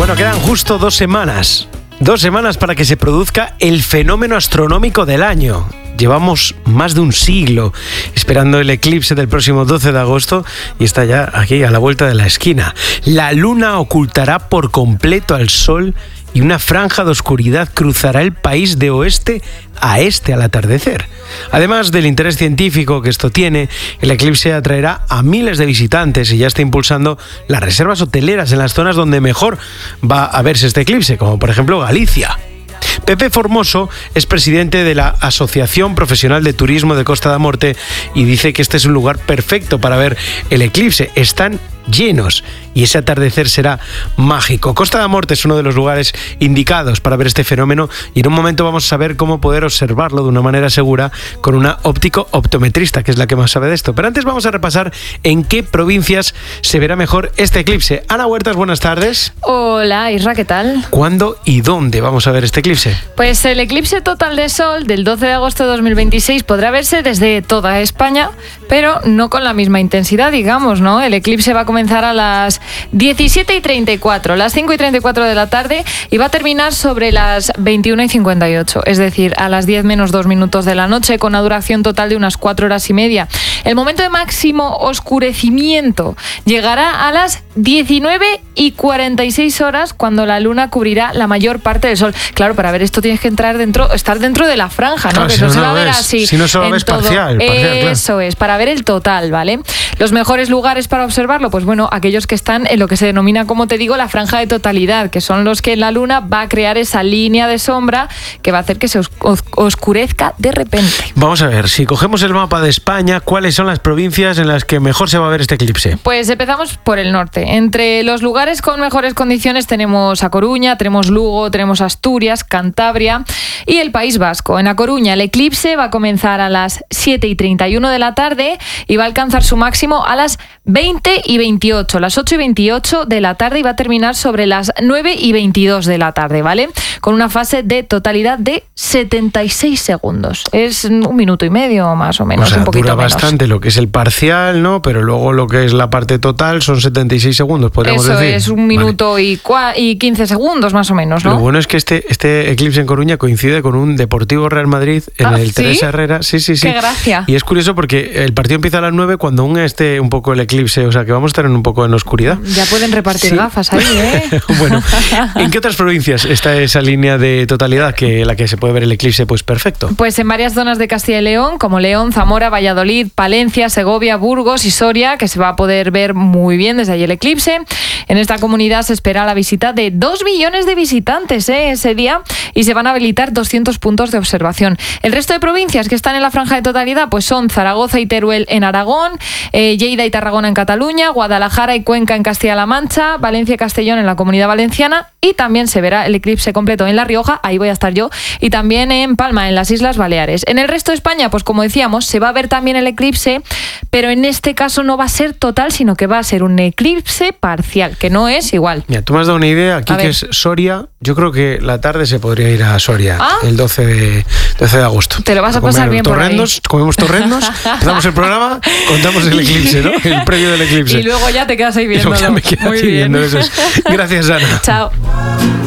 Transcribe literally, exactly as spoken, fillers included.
Bueno, quedan justo dos semanas. Dos semanas para que se produzca el fenómeno astronómico del año. Llevamos más de un siglo esperando el eclipse del próximo doce de agosto y está ya aquí a la vuelta de la esquina. La luna ocultará por completo al sol y una franja de oscuridad cruzará el país de oeste a este al atardecer. Además del interés científico que esto tiene, el eclipse atraerá a miles de visitantes y ya está impulsando las reservas hoteleras en las zonas donde mejor va a verse este eclipse, como por ejemplo Galicia. Pepe Formoso es presidente de la Asociación Profesional de Turismo de Costa da Morte y dice que este es un lugar perfecto para ver el eclipse. Están llenos y ese atardecer será mágico. Costa da Morte es uno de los lugares indicados para ver este fenómeno y en un momento vamos a saber cómo poder observarlo de una manera segura con una óptico optometrista, que es la que más sabe de esto. Pero antes vamos a repasar en qué provincias se verá mejor este eclipse. Ana Huertas, buenas tardes. Hola, Isra, ¿qué tal? ¿Cuándo y dónde vamos a ver este eclipse? Pues el eclipse total de sol del doce de agosto de dos mil veintiséis podrá verse desde toda España, pero no con la misma intensidad, digamos, ¿no? El eclipse va a comenzar a las diecisiete y treinta y cuatro, las cinco y treinta y cuatro de la tarde y va a terminar sobre las veintiuna y cincuenta y ocho, es decir, a las diez menos dos minutos de la noche, con una duración total de unas cuatro horas y media. El momento de máximo oscurecimiento llegará a las diecinueve y cuarenta y seis horas, cuando la luna cubrirá la mayor parte del sol. Claro, para ver esto tienes que entrar dentro, estar dentro de la franja, ¿no? Claro, que si no, no se no va a ver ves, así. Si no solo ves todo. parcial, parcial, Eso claro. es, para ver el total, ¿vale? Los mejores lugares para observarlo, pues bueno, aquellos que están en lo que se denomina, como te digo, la franja de totalidad, que son los que en la luna va a crear esa línea de sombra que va a hacer que se os- os- oscurezca de repente. Vamos a ver, si cogemos el mapa de España, ¿cuáles son las provincias en las que mejor se va a ver este eclipse? Pues empezamos por el norte. Entre los lugares con mejores condiciones tenemos A Coruña, tenemos Lugo, tenemos Asturias, Cantabria y el País Vasco. En A Coruña el eclipse va a comenzar a las siete y treinta y uno de la tarde y va a alcanzar su máximo a las veinte y veintiocho, las ocho y veintiocho de la tarde, y va a terminar sobre las nueve y veintidós de la tarde, ¿vale? Con una fase de totalidad de setenta y seis segundos. Es un minuto y medio más o menos, O sea, un poquito dura menos. bastante lo que es el parcial, ¿no? Pero luego lo que es la parte total son setenta y seis segundos, podríamos Eso decir. es, un minuto y, cua- y quince segundos más o menos, Vale. ¿no? Lo bueno es que este, este eclipse en Coruña coincide con un Deportivo Real Madrid en Ah, el ¿sí? Teresa Herrera. Sí, sí, sí. Qué gracia. Y es curioso porque el partido empieza a las nueve cuando aún esté un poco el eclipse, o sea que vamos a estar en un poco en oscuridad. Ya pueden repartir Sí. gafas ahí, ¿eh? Bueno, ¿en qué otras provincias está esa línea de totalidad que en la que se puede ver el eclipse pues perfecto? Pues en varias zonas de Castilla y León, como León, Zamora, Valladolid, Palencia, Segovia, Burgos y Soria, que se va a poder ver muy bien desde allí el eclipse. En esta comunidad se espera la visita de dos millones de visitantes ¿eh? ese día, y se van a habilitar doscientos puntos de observación. El resto de provincias que están en la franja de totalidad pues son Zaragoza y Teruel en Aragón, eh, Lleida y Tarragona en Cataluña, Guadalajara y Cuenca en Castilla-La Mancha, Valencia y Castellón en la Comunidad Valenciana, y también se verá el eclipse completo en La Rioja, ahí voy a estar yo, y también en Palma, en las Islas Baleares. En el resto de España, pues como decíamos, se va a ver también el eclipse, pero en este caso no va a ser total, sino que va a ser un eclipse parcial, que no es igual. Mira, tú me has dado una idea aquí A que ver. es Soria. Yo creo que la tarde se podría ir a Soria Ah. el doce de, doce de agosto. Te lo vas a comer pasar bien por ahí. torrendos, comemos torrendos, empezamos el programa, contamos el eclipse, ¿no? El previo del eclipse. Y luego ya te quedas ahí Y viendo. luego ya me quedo Muy aquí bien. viendo eso. Gracias, Ana. Chao.